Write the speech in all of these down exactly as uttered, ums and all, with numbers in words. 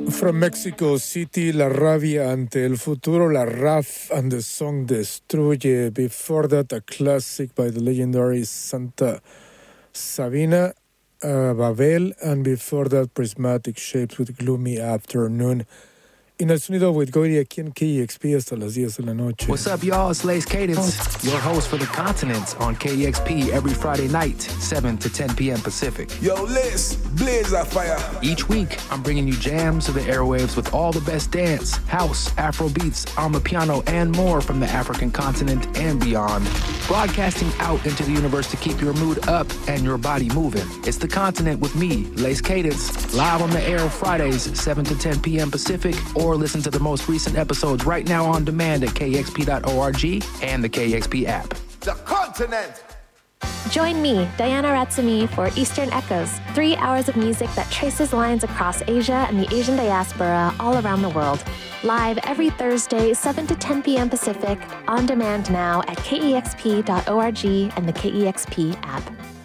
From Mexico City, La Rabia ante el futuro, La R A F and the song Destruye. Before that, a classic by the legendary Santa Sabina, uh, Babel, and before that, Prismatic Shapes with Gloomy Afternoon. En el sonido with Goiri aquí en K E X P hasta las diez de la noche. What's up, y'all? It's Lace Cadence, your host for The Continent on K E X P every Friday night, seven to ten p.m. Pacific. Yo, Lace, blaze that fire. Each week, I'm bringing you jams to the airwaves with all the best dance, house, Afro beats, Amapiano, and more from the African continent and beyond. Broadcasting out into the universe to keep your mood up and your body moving. It's The Continent with me, Lace Cadence, live on the air Fridays, seven to ten p.m. Pacific, or listen to the most recent episodes right now on demand at K X P dot org and the K X P app. The Continent. Join me, Diana Ratsumi, for Eastern Echoes, three hours of music that traces lines across Asia and the Asian diaspora all around the world. Live every Thursday, seven to ten p.m. Pacific, on demand now at K E X P dot org and the K E X P app.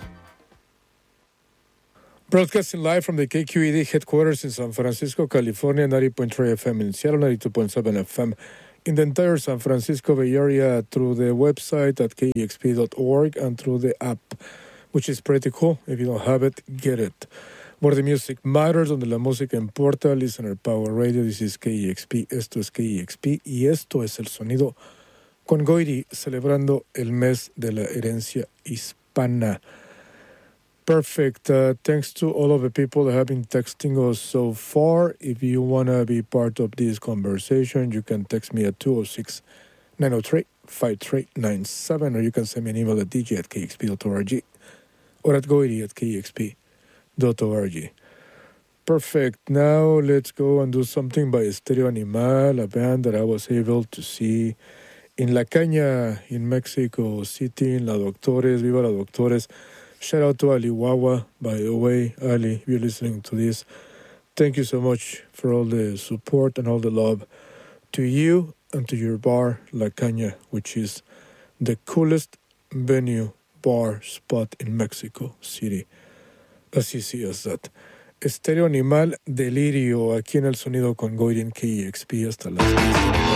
Broadcasting live from the K Q E D headquarters in San Francisco, California, ninety point three F M in Seattle, ninety-two point seven F M in the entire San Francisco Bay Area through the website at K E X P dot org and through the app, which is pretty cool. If you don't have it, get it. Where the music matters, donde la música importa, Listener Power Radio. This is K E X P, esto es K E X P y esto es el sonido con Goiri celebrando el mes de la herencia hispana. Perfect. Uh, thanks to all of the people that have been texting us so far. If you want to be part of this conversation, you can text me at two oh six, nine oh three, five three nine seven, or you can send me an email at d j at k x p dot org or at goiri at k x p dot org. Perfect. Now let's go and do something by Stereo Animal, a band that I was able to see in La Caña, in Mexico City, in La Doctores. Viva La Doctores. Shout out to Ali Wawa, by the way. Ali, if you're listening to this, thank you so much for all the support and all the love to you and to your bar, La Caña, which is the coolest venue bar spot in Mexico City. As easy as that. Estéreo Animal, Delirio, aquí en el sonido con Goiri en K E X P hasta las diez.